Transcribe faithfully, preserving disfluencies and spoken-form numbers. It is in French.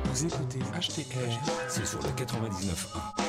Vous écoutez H T R. C'est sur le quatre-vingt-dix-neuf point un.